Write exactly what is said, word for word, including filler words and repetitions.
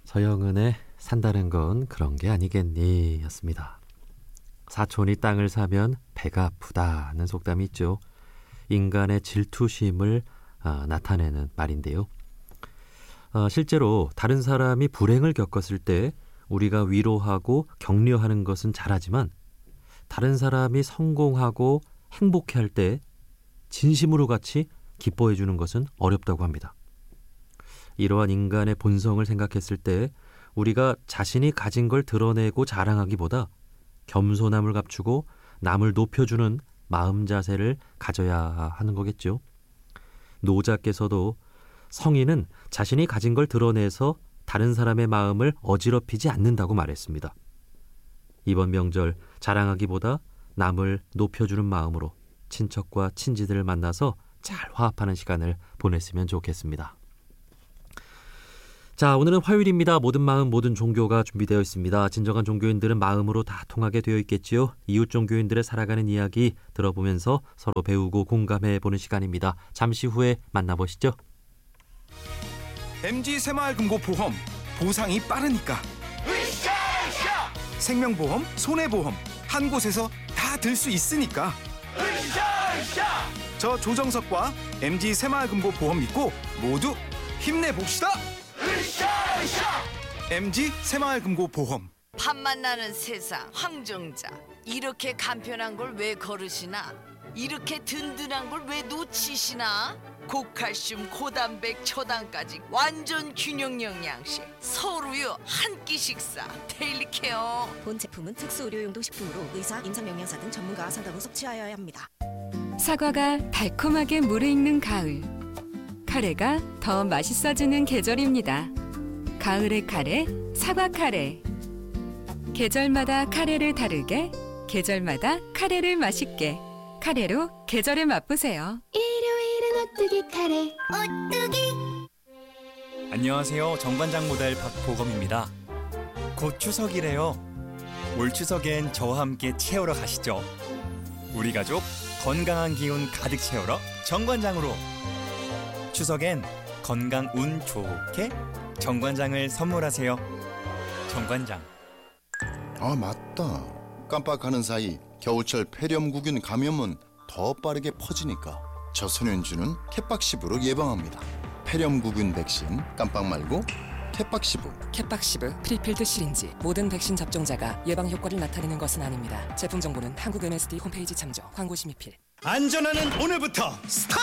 서영은의 산다는 건 그런 게 아니겠니 였습니다. 사촌이 땅을 사면 배가 아프다는 속담이 있죠. 인간의 질투심을 아, 나타내는 말인데요. 아, 실제로 다른 사람이 불행을 겪었을 때 우리가 위로하고 격려하는 것은 잘하지만 다른 사람이 성공하고 행복해할 때 진심으로 같이 기뻐해 주는 것은 어렵다고 합니다. 이러한 인간의 본성을 생각했을 때 우리가 자신이 가진 걸 드러내고 자랑하기보다 겸손함을 갖추고 남을 높여주는 마음 자세를 가져야 하는 거겠죠. 노자께서도 성인은 자신이 가진 걸 드러내서 다른 사람의 마음을 어지럽히지 않는다고 말했습니다. 이번 명절 자랑하기보다 남을 높여주는 마음으로 친척과 친지들을 만나서 잘 화합하는 시간을 보냈으면 좋겠습니다. 자, 오늘은 화요일입니다. 모든 마음 모든 종교가 준비되어 있습니다. 진정한 종교인들은 마음으로 다 통하게 되어 있겠지요. 이웃 종교인들의 살아가는 이야기 들어보면서 서로 배우고 공감해보는 시간입니다. 잠시 후에 만나보시죠. 엠지 새마을금고보험 보상이 빠르니까 으쌰으쌰! 생명보험, 손해보험 한 곳에서 다 들 수 있으니까 으쌰으쌰! 저 조정석과 엠지 새마을금고보험 믿고 모두 힘내봅시다. 으쌰으쌰! 엠지 새마을금고보험. 밥 만나는 세상 황정자, 이렇게 간편한 걸 왜 거르시나? 이렇게 든든한 걸 왜 놓치시나? 고칼슘, 고단백, 초당까지 완전 균형 영양식 서울우유 한 끼 식사 데일리 케어. 본 제품은 특수 의료용도 식품으로 의사, 임상영양사 등 전문가와 상담 후 섭취하여야 합니다. 사과가 달콤하게 무르익는 가을, 카레가 더 맛있어지는 계절입니다. 가을의 카레, 사과 카레. 계절마다 카레를 다르게, 계절마다 카레를 맛있게. 카레로 계절을 맛보세요. 일요일은 오뚜기 카레. 오뚜기. 안녕하세요. 정관장 모델 박보검입니다. 곧 추석이래요. 올 추석엔 저와 함께 채우러 가시죠. 우리 가족 건강한 기운 가득 채우러 정관장으로. 추석엔 건강 운 좋게 정관장을 선물하세요. 정관장. 아, 맞다. 깜빡하는 사이 겨울철 폐렴구균 감염은 더 빠르게 퍼지니까 저소년주는 캣박시브로 예방합니다. 폐렴구균 백신 깜빡 말고 캣박시브. 캣박시브 프리필드 시린지. 모든 백신 접종자가 예방 효과를 나타내는 것은 아닙니다. 제품 정보는 한국 엠에스디 홈페이지 참조. 광고 심의필. 안전하는 오늘부터 스타트!